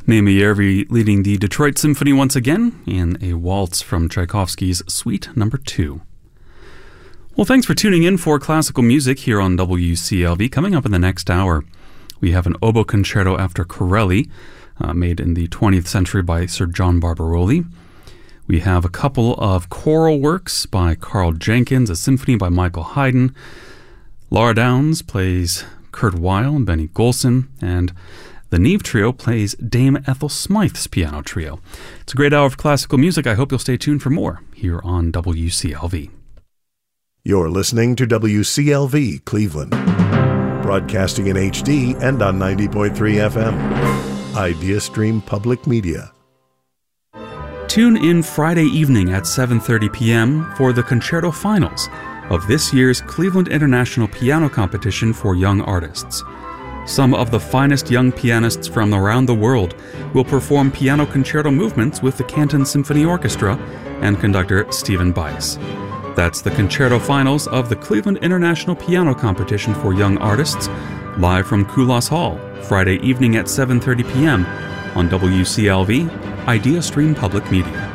Naomi Järvi leading the Detroit Symphony once again in a waltz from Tchaikovsky's Suite No. 2. Well, thanks for tuning in for classical music here on WCLV. Coming up in the next hour, we have an oboe concerto after Corelli, made in the 20th century by Sir John Barbaroli. We have a couple of choral works by Carl Jenkins, a symphony by Michael Haydn. Laura Downs plays Kurt Weill and Benny Golson, and the Neve Trio plays Dame Ethel Smythe's piano trio. It's a great hour of classical music. I hope you'll stay tuned for more here on WCLV. You're listening to WCLV Cleveland, broadcasting in HD and on 90.3 FM. IdeaStream Public Media. Tune in Friday evening at 7:30 p.m. for the concerto finals of this year's Cleveland International Piano Competition for Young Artists. Some of the finest young pianists from around the world will perform piano concerto movements with the Canton Symphony Orchestra and conductor Stephen Bice. That's the concerto finals of the Cleveland International Piano Competition for Young Artists, live from Kulas Hall, Friday evening at 7:30 p.m. on WCLV, IdeaStream Public Media.